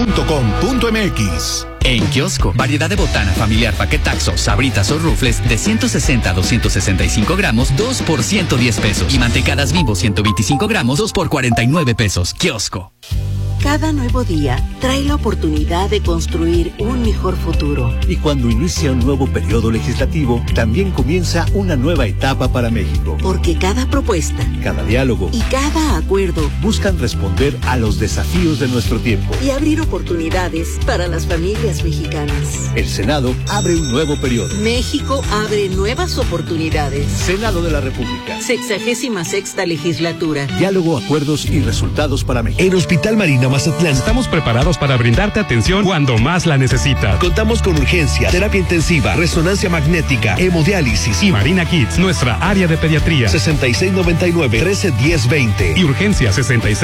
Kiosco.com.mx. En Kiosco, variedad de botana familiar paquetaxo, sabritas o rufles de 160 a 265 gramos, 2 por 110 pesos. Y mantecadas Bimbo 125 gramos, 2 por 49 pesos. Kiosco. Cada nuevo día trae la oportunidad de construir un mejor futuro. Y cuando inicia un nuevo periodo legislativo, también comienza una nueva etapa para México. Porque cada propuesta, cada diálogo y cada acuerdo buscan responder a los desafíos de nuestro tiempo y abrir oportunidades para las familias mexicanas. El Senado abre un nuevo periodo. México abre nuevas oportunidades. Senado de la República. 66ª legislatura. Diálogo, acuerdos y resultados para México. En Hospital Marina Mazatlán estamos preparados para brindarte atención cuando más la necesitas. Contamos con urgencia, terapia intensiva, resonancia magnética, hemodiálisis y Marina Kids, nuestra área de pediatría. 6699-131020 y urgencia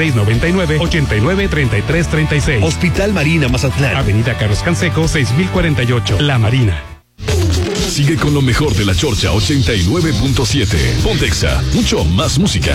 6699-893336. Hospital Marina Mazatlán. Avenida Carlos Canseco, 6048. La Marina. Sigue con lo mejor de la Chorcha 89.7. Pontexa, mucho más música.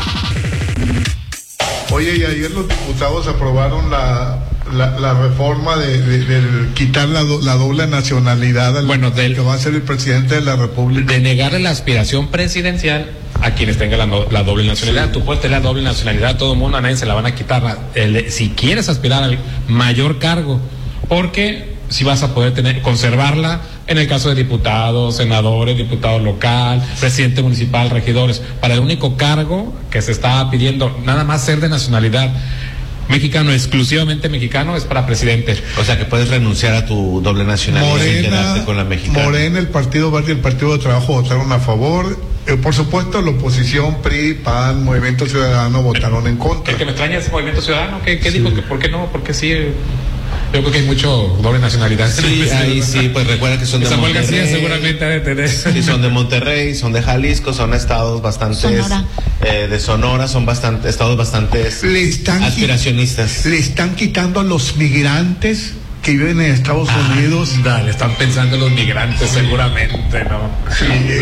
Oye, y ayer los diputados aprobaron la reforma de quitar la doble nacionalidad al que va a ser el presidente de la República. De negarle la aspiración presidencial a quienes tengan la doble nacionalidad. Sí. Tú puedes tener la doble nacionalidad, todo el mundo, a nadie se la van a quitar. Si quieres aspirar al mayor cargo, porque si vas a poder conservarla en el caso de diputados, senadores, diputado local, presidente municipal, regidores, para el único cargo que se está pidiendo, nada más ser de nacionalidad mexicano, exclusivamente mexicano, es para presidente. O sea que puedes renunciar a tu doble nacionalidad y quedarte con la mexicana. Morena, el Partido Verde y el Partido de Trabajo votaron a favor. Por supuesto, la oposición, PRI, PAN, Movimiento Ciudadano votaron en contra. El que me extraña es Movimiento Ciudadano, ¿qué sí dijo? ¿Por qué no? Porque sí. Yo creo que hay mucho doble nacionalidad. Sí, ahí sí, pues recuerda que son de Samuel Monterrey. García seguramente ha de tener. Sí, son de Monterrey, son de Jalisco, son estados bastante de Sonora, son estados bastante aspiracionistas. Le están quitando a los migrantes que viven en Estados Unidos. Dale, están pensando en los migrantes seguramente, ¿no? Sí,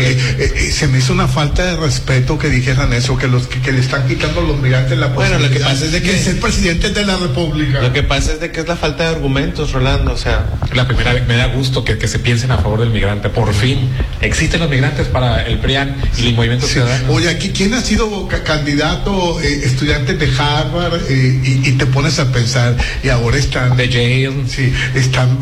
se me hizo una falta de respeto que dijeran eso, que le están quitando a los migrantes la posibilidad. Bueno, lo que pasa es de que ser presidente de la República. Lo que pasa es de que es la falta de argumentos, Rolando, o sea. La primera vez me da gusto que se piensen a favor del migrante, por fin. Existen los migrantes para el PRIAN y el Movimiento Ciudadano. Oye, aquí, ¿quién ha sido candidato, estudiante de Harvard, y te pones a pensar, y ahora están... De Yale. Sí, están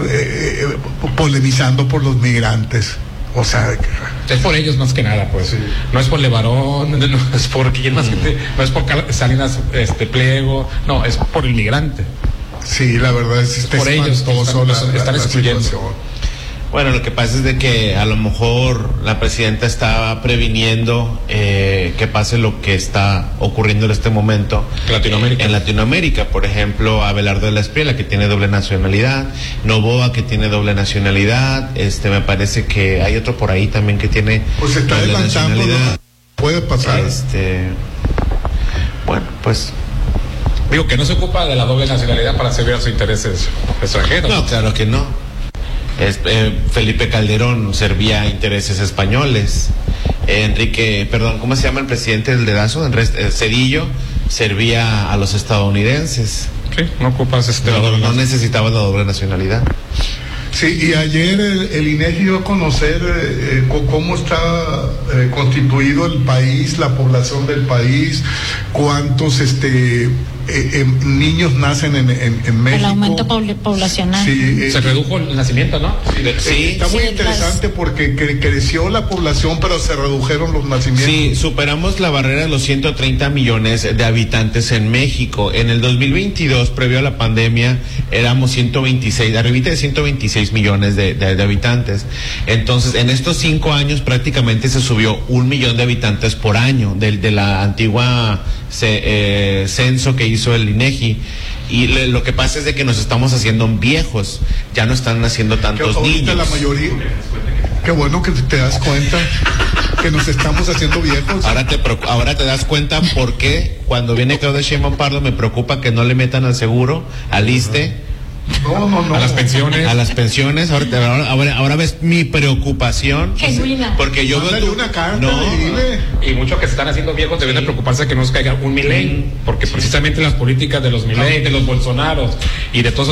polemizando por los migrantes. O sea, es por ellos más que nada, pues. Sí. No es por Levarón, no es por quién más gente, no es por Salinas Pliego, no, es por el migrante. Sí, la verdad es por ellos están excluyendo. Bueno, lo que pasa es de que a lo mejor la presidenta está previniendo que pase lo que está ocurriendo en este momento en Latinoamérica. Por ejemplo, Abelardo de la Espriella, que tiene doble nacionalidad, Noboa, que tiene doble nacionalidad, me parece que hay otro por ahí también que tiene pues está doble nacionalidad. Puede pasar. Bueno, pues... Digo que no se ocupa de la doble nacionalidad para servir a sus intereses extranjeros. No, claro que no. Felipe Calderón servía a intereses españoles. ¿Cómo se llama el presidente del dedazo? Cedillo servía a los estadounidenses. Sí, no ocupas no necesitaba la doble nacionalidad. Sí, y ayer el INEGI dio a conocer cómo está constituido el país, la población del país, cuántos niños nacen en México. El aumento poblacional. Sí, se redujo el nacimiento, ¿no? Sí, está muy interesante porque creció la población, pero se redujeron los nacimientos. Sí, superamos la barrera de los 130 millones de habitantes en México. En el 2022, previo a la pandemia, éramos 126, arribita de 126 millones de habitantes. Entonces, en estos 5 años prácticamente se subió 1 millón de habitantes por año de la antigua censo que hizo el INEGI. Y lo que pasa es de que nos estamos haciendo viejos, ya no están naciendo tantos niños. La mayoría, qué bueno que te das cuenta que nos estamos haciendo viejos. Ahora te das cuenta por qué cuando viene Claudia Sheinbaum Pardo me preocupa que no le metan al seguro, al ISSSTE. No. A las pensiones. Ahora ves mi preocupación. Genuina. Porque yo veo una carta y muchos que se están haciendo viejos deben de preocuparse que no se caiga un Milei, porque precisamente las políticas de los Milei, de los Bolsonaros y de todos